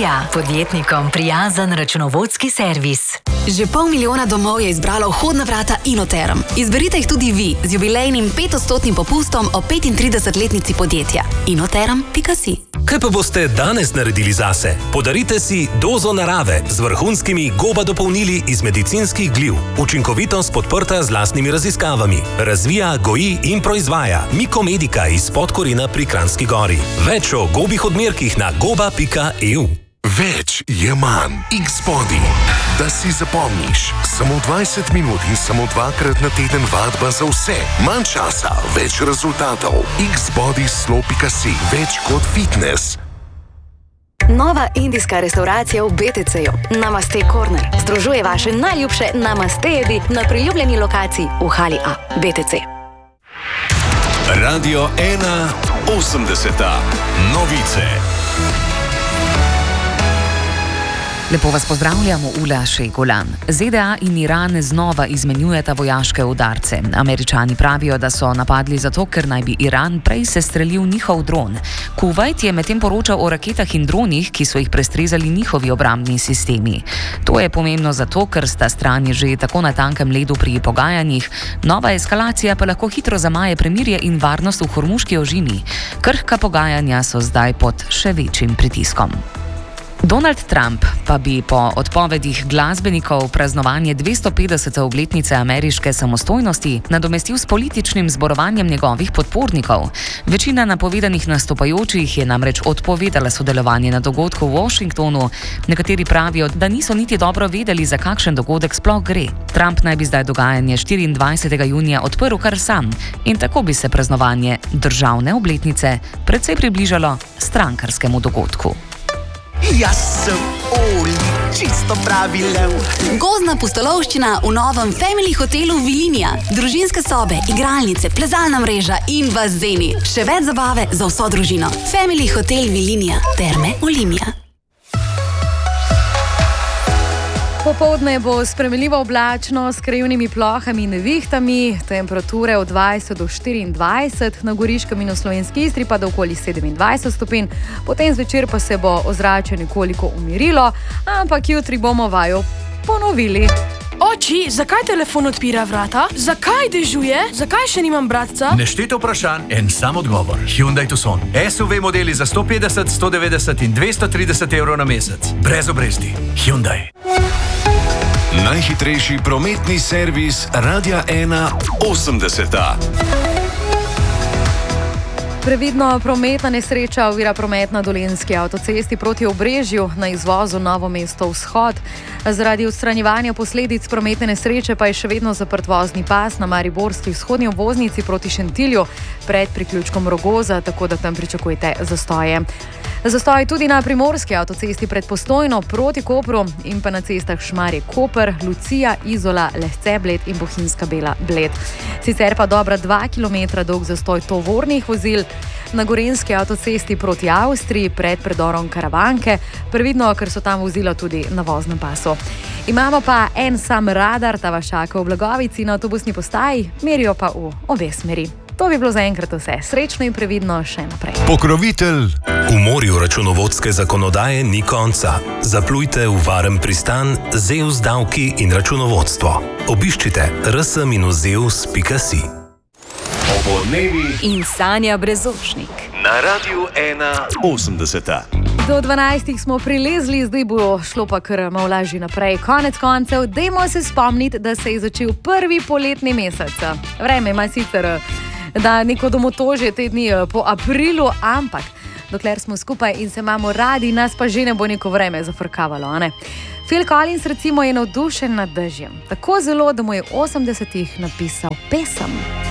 Lucia, podjetnikom prijazen računovodski servis. Že 500 000 domov je izbralo vhodna vrata Inoterm. Izberite jih tudi vi z jubilejnim 5% popustom o 35-letnici podjetja. Inoterm.si. Kaj pa boste danes naredili zase? Podarite si dozo narave z vrhunskimi goba dopolnili iz medicinskih gliv. Učinkovitost podprta z lastnimi raziskavami. Razvija, goji in proizvaja Mikomedika iz Podkorina pri Kranjski Gori. Več o gobih odmerkih na goba.eu. Več je manj. X-Body. Da si zapomniš. Samo 20 minut in samo 2-krat na teden vadba za vse. Manj časa, več rezultatov. X-Body.si. Več kot fitness. Nova indijska restauracija v BTC-ju. Namaste Corner. Združuje vaše najljubše namaste jedi na priljubljeni lokaciji v hali A. BTC. Radio 1 80. Novice. Lepo vas pozdravljamo, Ula Šejgolan. ZDA in Iran znova izmenjujeta vojaške udarce. Američani pravijo, da so napadli zato, ker naj bi Iran prej sestrelil njihov dron. Kuvajt je medtem poročal o raketah in dronih, ki so jih prestrezali njihovi obrambni sistemi. To je pomembno zato, ker sta strani že tako na tankem ledu pri pogajanjih. Nova eskalacija pa lahko hitro zamaje premirje in varnost v Hormuški ožini. Krhka pogajanja so zdaj pod še večjim pritiskom. Donald Trump pa bi po odpovedih glasbenikov praznovanje 250. obletnice ameriške samostojnosti nadomestil s političnim zborovanjem njegovih podpornikov. Večina napovedanih nastopajočih je namreč odpovedala sodelovanje na dogodku v Washingtonu. Nekateri pravijo, da niso niti dobro vedeli, za kakšen dogodek sploh gre. Trump naj bi zdaj dogajanje 24. junija odprl kar sam in tako bi se praznovanje državne obletnice precej približalo strankarskemu dogodku. Jaz sem Oli, čisto pravi lev. Gozdna pustolovščina v novem Family hotelu Vilinija. Družinske sobe, igralnice, plezalna mreža in bazeni. Še več zabave za vso družino. Family hotel Vilinija. Terme Olimia. Popoldne bo spremenljivo oblačno s krajevnimi plohami in nevihtami, temperature od 20 do 24, na Goriškem in v Slovenski Istri pa do okoli 27 stopinj, potem zvečer pa se bo ozračje nekoliko umirilo, ampak jutri bomo vajo ponovili. Oči, zakaj telefon odpira vrata? Zakaj dežuje? Zakaj še nimam bratca? Nešteto vprašanj, en sam odgovor. Hyundai Tucson. SUV modeli za 150, 190 in 230 evrov na mesec. Brez obresti. Hyundai. Najhitrejši prometni servis Radia 1 80. Previdno prometna nesreča ovira promet na Dolenjski avtocesti proti Obrežju na izvozu Novo mesto vzhod. Zaradi odstranjevanja posledic prometne nesreče pa je še vedno zaprt vozni pas na mariborski vzhodni obvoznici proti Šentilju pred priključkom Rogoza, tako da tam pričakujete zastoje. Zastoj tudi na primorski avtocesti pred Postojno proti Kopru in pa na cestah Šmarje-Koper, Lucija, Izola, Lesce-Bled in Bohinjska-Bela-Bled. Sicer pa dobra 2 km dolg zastoj tovornih vozil na gorenjski avtocesti proti Avstriji pred predorom Karavanke, previdno, ker so tam vozila tudi na voznem pasu. Imamo pa en sam radar, ta vas čaka v Blagovici na avtobusni postaji, merijo pa v obe smeri. To bi bilo zaenkrat vse. Srečno in previdno še naprej. Pokrovitelj. V morju računovodske zakonodaje ni konca. Zaplujte v varen pristan Zeus davki in računovodstvo. Obiščite rs-zeus.si. Opoldnevi In Sanja Brezošnik. na Radiu 1 80. Do 12 smo prilezli, zdaj bo šlo pa kar malo lažje naprej. Konec koncev, dajmo se spomniti, da se je začel prvi poletni mesec. Vreme ima sicer da neko domotožje te dni po aprilu, ampak dokler smo skupaj in se imamo radi, nas pa že ne bo neko vreme zafrkavalo, a ne? Phil Collins recimo je navdušen nad dežjem. Tako zelo, da mu je v 80-ih napisal pesem.